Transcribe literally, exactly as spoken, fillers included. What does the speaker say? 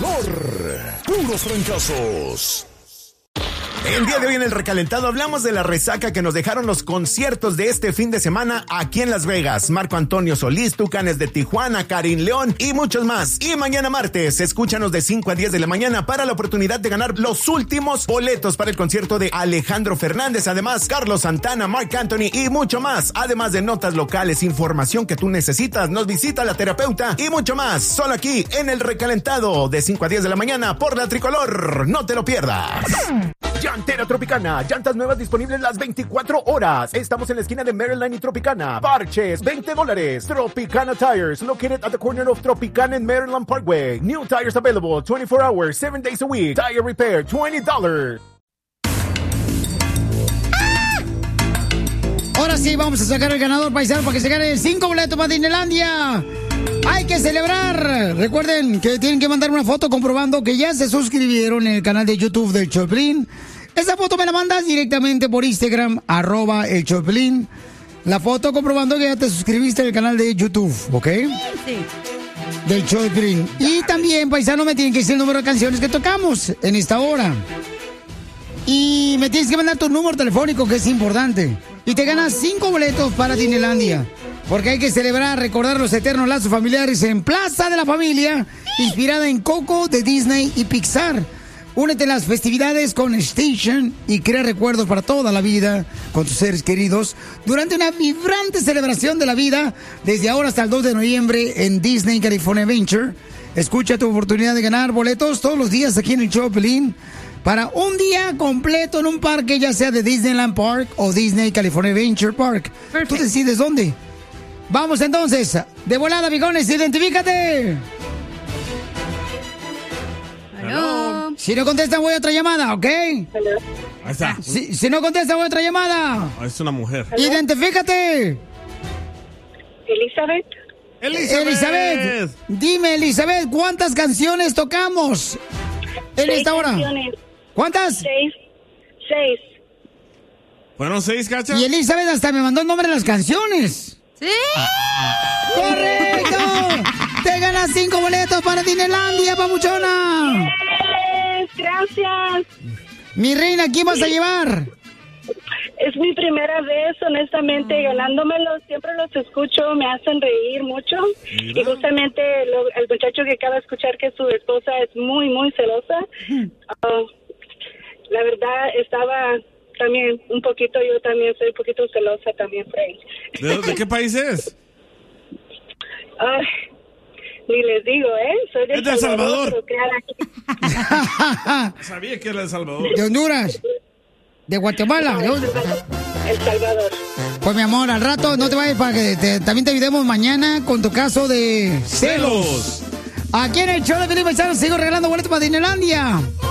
Tricolor. Puros fracasos. El día de hoy en El Recalentado hablamos de la resaca que nos dejaron los conciertos de este fin de semana aquí en Las Vegas. Marco Antonio Solís, Tucanes de Tijuana, Karin León y muchos más. Y mañana martes, escúchanos de cinco a diez de la mañana para la oportunidad de ganar los últimos boletos para el concierto de Alejandro Fernández. Además, Carlos Santana, Marc Anthony y mucho más. Además de notas locales, información que tú necesitas, nos visita la terapeuta y mucho más. Solo aquí en El Recalentado de cinco a diez de la mañana por la Tricolor. No te lo pierdas. Llantera Tropicana, llantas nuevas disponibles las veinticuatro horas. Estamos en la esquina de Maryland y Tropicana. Parches, veinte dólares. Tropicana Tires, located at the corner of Tropicana and Maryland Parkway. New tires available twenty-four hours, seven days a week. Tire repair, twenty dollars. Ahora sí, vamos a sacar el ganador paisano para que se gane cinco boletos para Disneylandia. ¡Hay que celebrar! Recuerden que tienen que mandar una foto comprobando que ya se suscribieron en el canal de YouTube del Choplin. Esa foto me la mandas directamente por Instagram, arroba el Choplin. La foto comprobando que ya te suscribiste al canal de YouTube, ¿ok? Sí. Del Choplin. Y también, paisano, me tienen que decir el número de canciones que tocamos en esta hora. Y me tienes que mandar tu número telefónico, que es importante. Y te ganas cinco boletos para Disneylandia. Porque hay que celebrar, recordar los eternos lazos familiares en Plaza de la Familia, inspirada en Coco de Disney y Pixar. Únete a las festividades con Station y crea recuerdos para toda la vida con tus seres queridos durante una vibrante celebración de la vida desde ahora hasta el dos de noviembre en Disney California Adventure. Escucha tu oportunidad de ganar boletos todos los días aquí en el Choplin para un día completo en un parque, ya sea de Disneyland Park o Disney California Adventure Park. Perfect. Tú decides dónde. Vamos entonces, de volada, bigones, identifícate. Hello. Si no contestan, voy a otra llamada, ¿ok? Hello. Ahí está. Si, si no contestan, voy a otra llamada. Es una mujer. Hello. Identifícate. Elizabeth. Elizabeth. Elizabeth. Dime, Elizabeth, ¿cuántas canciones tocamos en Seis esta hora? Canciones. ¿Cuántas? Seis. Seis. ¿Fueron seis, Cacha? Y Elizabeth hasta me mandó el nombre de las canciones. ¡Sí! ¡Correcto! ¡Te ganas cinco boletos para Disneylandia, papuchona! Yes, gracias. Mi reina, ¿quién vas a llevar? Es mi primera vez, honestamente, ganándomelo. Siempre los escucho, me hacen reír mucho. Mira. Y justamente lo, el muchacho que acaba de escuchar que su esposa es muy, muy celosa. Uh, la verdad, estaba... También, un poquito, yo también soy un poquito celosa también, Frank. ¿De, ¿De qué país es? Ay, ni les digo, ¿eh? Soy de El Salvador. Salvador. Sabía que era de Salvador. De Honduras. De Guatemala. No, El Salvador. El Salvador. Pues, mi amor, al rato no te vayas para que te, también te ayudemos mañana con tu caso de celos. Aquí en el show de Felipe Paisanos sigo regalando boletos para Disneylandia.